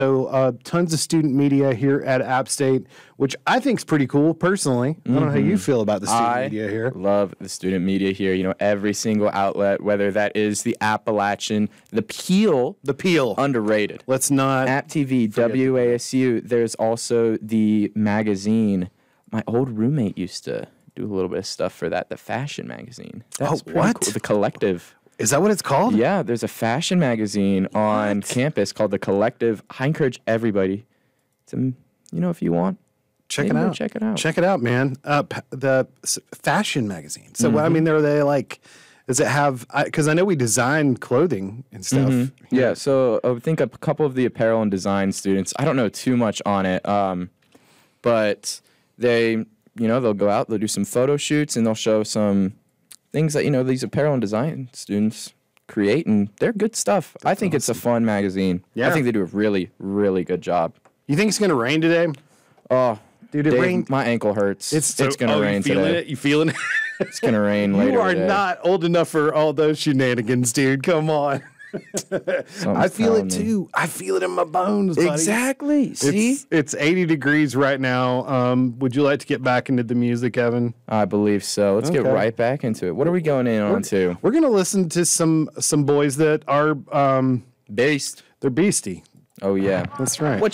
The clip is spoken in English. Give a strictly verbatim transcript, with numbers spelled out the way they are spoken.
So, uh, tons of student media here at App State, which I think is pretty cool, personally. I don't know how you feel about the student I media here. love the student media here. You know, every single outlet, whether that is the Appalachian, the Peel, The Peel. underrated. Let's not. App T V, W A S U. There's also the magazine. My old roommate used to do a little bit of stuff for that, the fashion magazine. That's Oh, pretty what? cool. The Collective. Is that what it's called? Yeah, there's a fashion magazine on What? campus called The Collective. I encourage everybody to, you know, if you want, Check maybe it go out. check it out. Check it out, man. Uh, p- the s- fashion magazine. So, Mm-hmm. I mean, are they like, does it have, because I, I know we design clothing and stuff. Mm-hmm. Yeah, so I think a couple of the apparel and design students, I don't know too much on it, um, but they, you know, they'll go out, they'll do some photo shoots, and they'll show some things that, you know, these apparel and design students create, and they're good stuff. I think it's a fun magazine. Yeah. I think they do a really, really good job. You think it's going to rain today? Oh, Dude, it Dave, rained. my ankle hurts. It's, it's going to oh, rain you feeling today. it? You feeling it? It's going to rain later You are today. not old enough for all those shenanigans, dude. Come on. I Something's feel it telling me. too. I feel it in my bones, buddy. Exactly. See? It's, it's eighty degrees right now. Um, would you like to get back into the music, Evan? I believe so. Let's get Okay. right back into it. What are we going in on to? We're gonna listen to some some boys that are um, Based. they're beastie. Oh, yeah. That's right. What